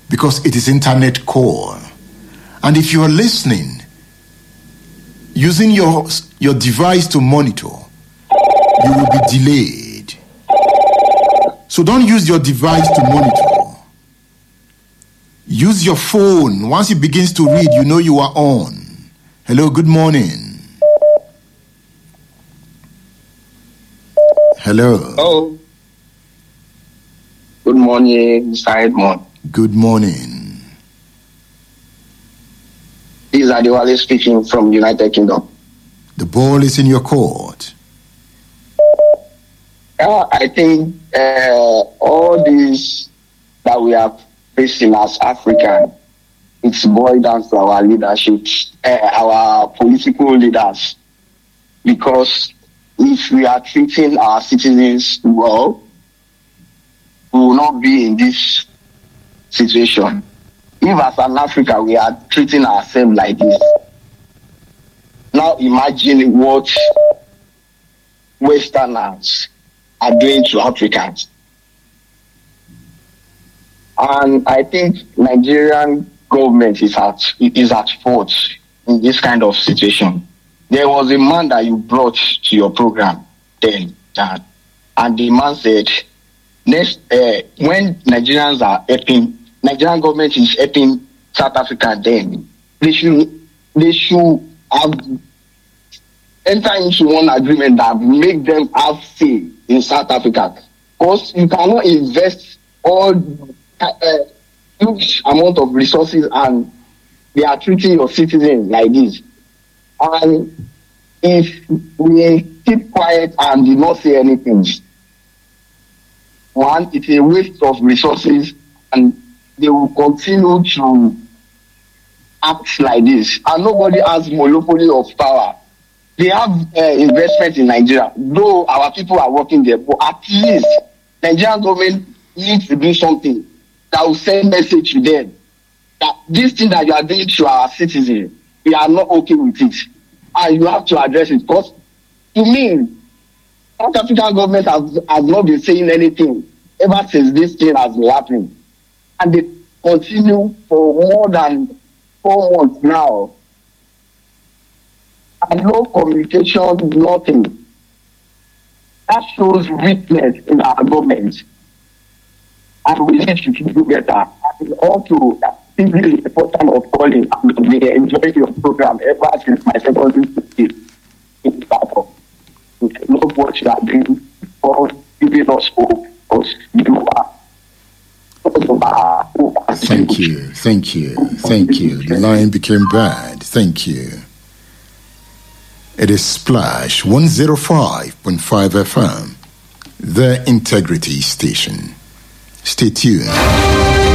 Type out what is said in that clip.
because it is internet call. And if you are listening, using your device to monitor, you will be delayed. So don't use your device to monitor. Use your phone. Once it begins to read, you know you are on. Hello, good morning. Hello. Oh. Good morning, Mr. Edmond. Good morning. This is Adewale speaking from United Kingdom. The ball is in your court. I think all this that we are facing as African, it's boiled down to our leadership, our political leaders. Because if we are treating our citizens well, we will not be in this situation. If as an Africa we are treating ourselves like this, now imagine what Westerners are doing to Africans. And I think Nigerian government is at fault in this kind of situation. There was a man that you brought to your program then, and the man said, when Nigerians are helping, Nigerian government is helping South Africa, then they should have enter into one agreement that make them have say in South Africa. Because you cannot invest all huge amount of resources and they are treating your citizens like this. And if we keep quiet and do not say anything, one, it's a waste of resources and they will continue to act like this. And nobody has monopoly of power. They have investment in Nigeria, though our people are working there, but at least Nigerian government needs to do something that will send message to them that this thing that you are doing to our citizens, we are not okay with it. And you have to address it. Because to me, South African government has not been saying anything ever since this thing has been happening. And they continue for more than 4 months now. And no communication, nothing. That shows weakness in our government. And we need to do better. And also, this is the important of calling and we enjoy your program ever since my secondary school in Battle. We love what you are doing for giving us hope because you are. Thank you. The line became bad. Thank you. It is Splash 105.5 FM, the Integrity Station. Stay tuned.